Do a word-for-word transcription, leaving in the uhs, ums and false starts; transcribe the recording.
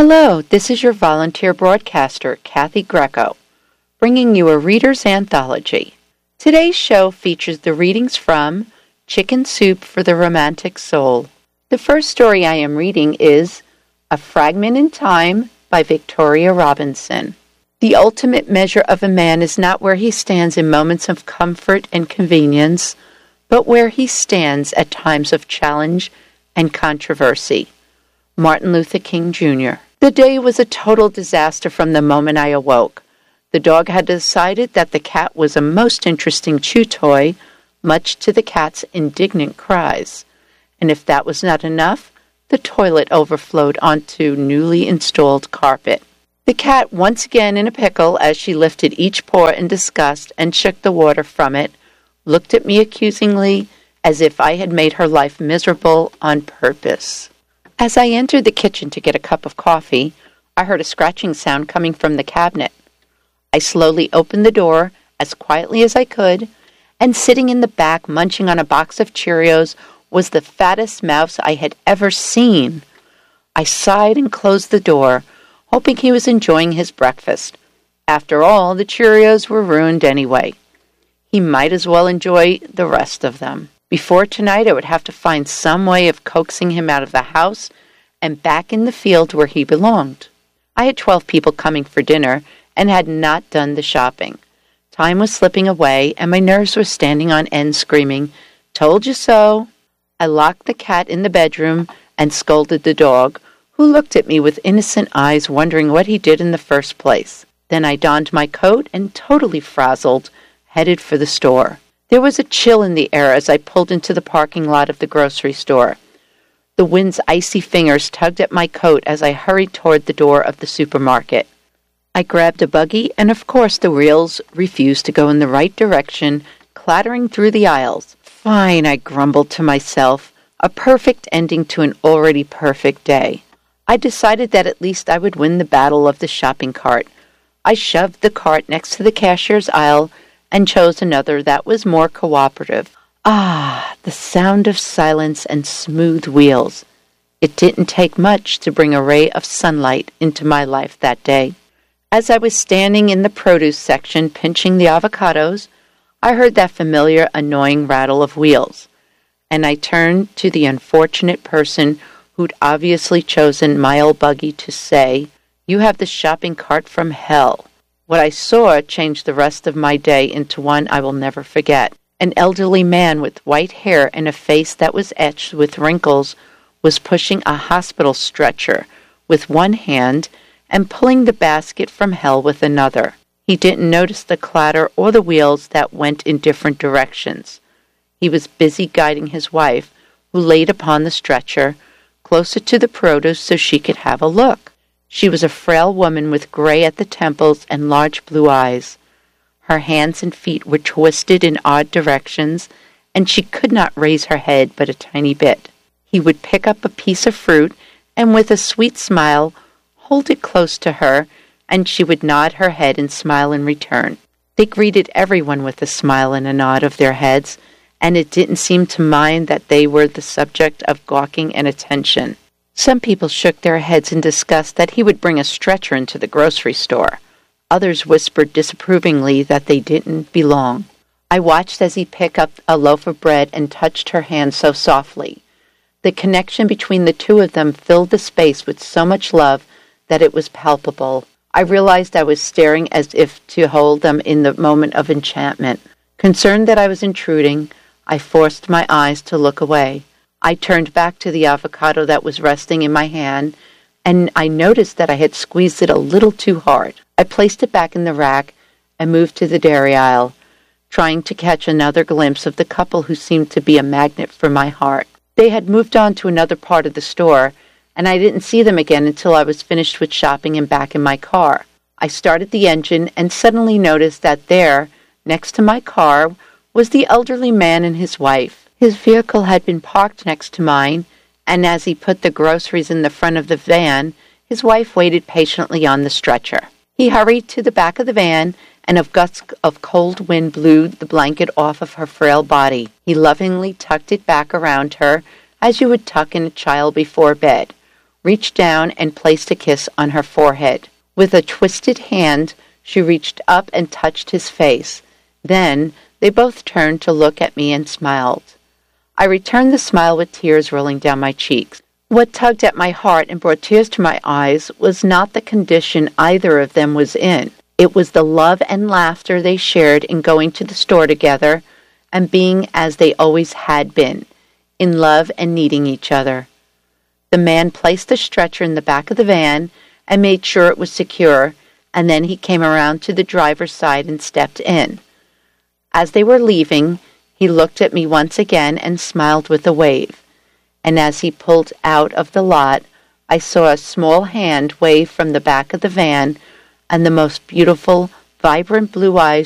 Hello, this is your volunteer broadcaster, Kathy Greco, bringing you a reader's anthology. Today's show features the readings from Chicken Soup for the Romantic Soul. The first story I am reading is A Fragment in Time by Victoria Robinson. The ultimate measure of a man is not where he stands in moments of comfort and convenience, but where he stands at times of challenge and controversy. Martin Luther King, Junior The day was a total disaster from the moment I awoke. The dog had decided that the cat was a most interesting chew toy, much to the cat's indignant cries. And if that was not enough, the toilet overflowed onto newly installed carpet. The cat, once again in a pickle as she lifted each paw in disgust and shook the water from it, looked at me accusingly as if I had made her life miserable on purpose. As I entered the kitchen to get a cup of coffee, I heard a scratching sound coming from the cabinet. I slowly opened the door as quietly as I could, and sitting in the back munching on a box of Cheerios was the fattest mouse I had ever seen. I sighed and closed the door, hoping he was enjoying his breakfast. After all, the Cheerios were ruined anyway. He might as well enjoy the rest of them. Before tonight, I would have to find some way of coaxing him out of the house and back in the field where he belonged. I had twelve people coming for dinner and had not done the shopping. Time was slipping away, and my nerves were standing on end screaming, "Told you so!" I locked the cat in the bedroom and scolded the dog, who looked at me with innocent eyes, wondering what he did in the first place. Then I donned my coat and, totally frazzled, headed for the store. There was a chill in the air as I pulled into the parking lot of the grocery store. The wind's icy fingers tugged at my coat as I hurried toward the door of the supermarket. I grabbed a buggy, and of course the wheels refused to go in the right direction, clattering through the aisles. Fine, I grumbled to myself, a perfect ending to an already perfect day. I decided that at least I would win the battle of the shopping cart. I shoved the cart next to the cashier's aisle and chose another that was more cooperative. Ah, the sound of silence and smooth wheels. It didn't take much to bring a ray of sunlight into my life that day. As I was standing in the produce section pinching the avocados, I heard that familiar, annoying rattle of wheels, and I turned to the unfortunate person who'd obviously chosen my old buggy to say, "You have the shopping cart from hell." What I saw changed the rest of my day into one I will never forget. An elderly man with white hair and a face that was etched with wrinkles was pushing a hospital stretcher with one hand and pulling the basket from hell with another. He didn't notice the clatter or the wheels that went in different directions. He was busy guiding his wife, who laid upon the stretcher, closer to the produce so she could have a look. She was a frail woman with gray at the temples and large blue eyes. Her hands and feet were twisted in odd directions, and she could not raise her head but a tiny bit. He would pick up a piece of fruit, and with a sweet smile, hold it close to her, and she would nod her head and smile in return. They greeted everyone with a smile and a nod of their heads, and it didn't seem to mind that they were the subject of gawking and attention. Some people shook their heads in disgust that he would bring a stretcher into the grocery store. Others whispered disapprovingly that they didn't belong. I watched as he picked up a loaf of bread and touched her hand so softly. The connection between the two of them filled the space with so much love that it was palpable. I realized I was staring as if to hold them in the moment of enchantment. Concerned that I was intruding, I forced my eyes to look away. I turned back to the avocado that was resting in my hand, and I noticed that I had squeezed it a little too hard. I placed it back in the rack and moved to the dairy aisle, trying to catch another glimpse of the couple who seemed to be a magnet for my heart. They had moved on to another part of the store, and I didn't see them again until I was finished with shopping and back in my car. I started the engine and suddenly noticed that there, next to my car, was the elderly man and his wife. His vehicle had been parked next to mine, and as he put the groceries in the front of the van, his wife waited patiently on the stretcher. He hurried to the back of the van, and a gust of cold wind blew the blanket off of her frail body. He lovingly tucked it back around her, as you would tuck in a child before bed, reached down and placed a kiss on her forehead. With a twisted hand, she reached up and touched his face. Then they both turned to look at me and smiled. I returned the smile with tears rolling down my cheeks. What tugged at my heart and brought tears to my eyes was not the condition either of them was in. It was the love and laughter they shared in going to the store together and being as they always had been, in love and needing each other. The man placed the stretcher in the back of the van and made sure it was secure, and then he came around to the driver's side and stepped in. As they were leaving, he looked at me once again and smiled with a wave. And as he pulled out of the lot, I saw a small hand wave from the back of the van, and the most beautiful, vibrant blue eyes